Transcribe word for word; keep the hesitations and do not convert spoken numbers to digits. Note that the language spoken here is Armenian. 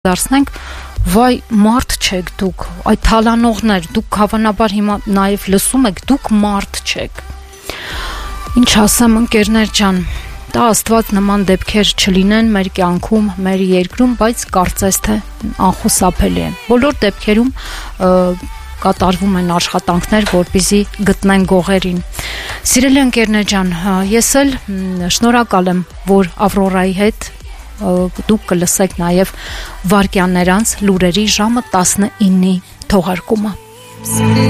դարձնենք, վայ, մարդ չեք դուք, այդ թալանողներ, դուք հավանաբար հիմա նաև լսում եք, դուք մարդ չեք։ Ինչ ասեմ, ընկերներ ջան, դա Աստված նման դեպքեր չլինեն մեր կյանքում, մեր երկրում, բայց կարծես թե անխուսափելի են։ Բոլոր դեպքերում կատարվում են աշխատանքներ, որպեսզի գտնեն գողերին։ Սիրելի ընկերներ ջան, ես էլ շնորհակալ եմ, որ Ավրորայի հետ դուք կլսեք նաև վարկյաններ անց լուրերի ժամը տասնինի թողարկումը։